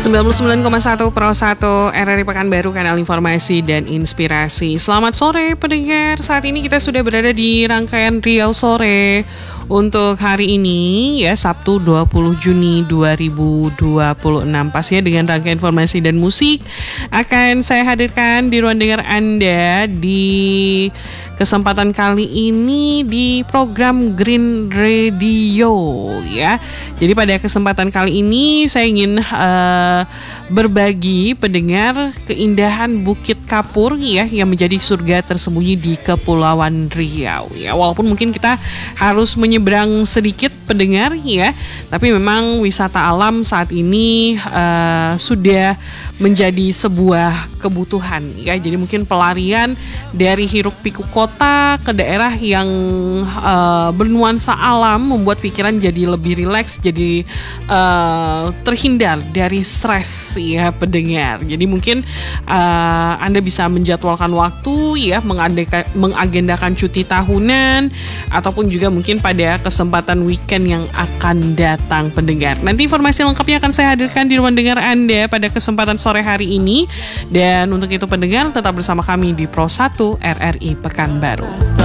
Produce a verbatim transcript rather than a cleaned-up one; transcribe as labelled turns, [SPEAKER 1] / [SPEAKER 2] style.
[SPEAKER 1] sembilan puluh sembilan koma satu Pro satu R R I Pekanbaru, kanal informasi dan inspirasi. Selamat sore pendengar, saat ini kita sudah berada di rangkaian Riau Sore untuk hari ini ya, Sabtu dua puluh Juni dua ribu dua puluh enam. Pastinya dengan rangkaian informasi dan musik akan saya hadirkan di ruang dengar Anda di kesempatan kali ini di program Green Radio ya. Jadi pada kesempatan kali ini saya ingin uh, berbagi pendengar keindahan Bukit Kapur ya, yang menjadi surga tersembunyi di Kepulauan Riau ya. Walaupun mungkin kita harus menyeberang sedikit pendengar ya, tapi memang wisata alam saat ini uh, sudah menjadi sebuah kebutuhan ya. Jadi mungkin pelarian dari hiruk pikuk kota ke daerah yang uh, bernuansa alam membuat pikiran jadi lebih rileks, jadi uh, terhindar dari stres ya pendengar. Jadi mungkin uh, Anda bisa menjadwalkan waktu ya, mengagendakan, mengagendakan cuti tahunan ataupun juga mungkin pada kesempatan weekend yang akan datang pendengar. Nanti informasi lengkapnya akan saya hadirkan di ruang dengar Anda pada kesempatan sore hari ini. Dan untuk itu pendengar tetap bersama kami di Pro satu R R I Pekanbaru.